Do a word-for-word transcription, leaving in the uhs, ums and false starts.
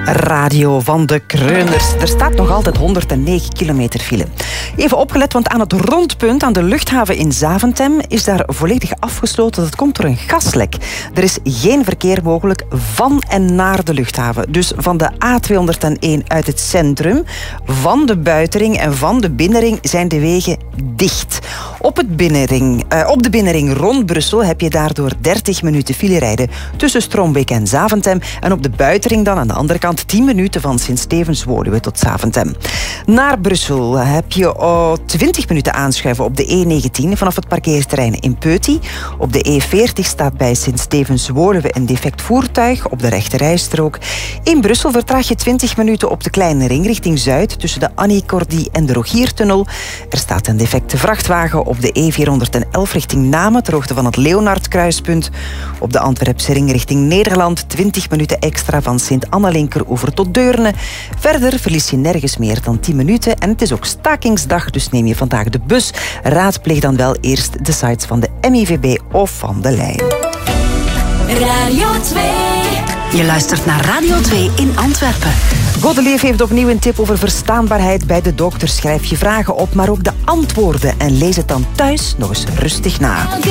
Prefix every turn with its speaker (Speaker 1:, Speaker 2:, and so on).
Speaker 1: Radio van de Kreuners. Er staat nog altijd honderdnegen kilometer file. Even opgelet, want aan het rondpunt aan de luchthaven in Zaventem is daar volledig afgesloten. Dat komt door een gaslek. Er is geen verkeer mogelijk van en naar de luchthaven. Dus van de A tweehonderdéén uit het centrum, van de buitenring en van de binnenring zijn de wegen dicht. Op, het binnenring, uh, op de binnenring rond Brussel heb je daardoor dertig minuten file rijden tussen Strombeek en Zaventem. En op de buitenring dan aan de andere kant tien minuten van Sint-Stevens-Woluwe tot Zaventem. Naar Brussel heb je oh, twintig minuten aanschuiven op de E negentien vanaf het parkeerterrein in Peuty. Op de E veertig staat bij Sint-Stevens-Woluwe een defect voertuig op de rechterrijstrook. In Brussel vertraag je twintig minuten op de kleine ring richting Zuid tussen de Annie Cordy en de Rogiertunnel. Er staat een defecte vrachtwagen op de E vierhonderdelf richting Namen ter hoogte van het Leonardkruispunt. Op de Antwerpse ring richting Nederland twintig minuten extra van Sint-Annelinkeroever tot Deurne. Verder verlies je nergens meer dan tien minuten en het is ook stakingsdag, dus neem je vandaag de bus. Raadpleeg dan wel eerst de sites van de M I V B of van de Lijn.
Speaker 2: Radio twee.
Speaker 3: Je luistert naar Radio twee in Antwerpen.
Speaker 1: Godelief heeft opnieuw een tip over verstaanbaarheid bij de dokter. Schrijf je vragen op, maar ook de antwoorden en lees het dan thuis nog eens rustig na.